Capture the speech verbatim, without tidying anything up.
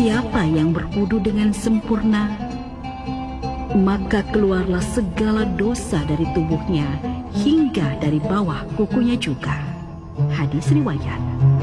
Siapa yang berwudu dengan sempurna, maka keluarlah segala dosa dari tubuhnya hingga dari bawah kukunya juga. Hadis riwayat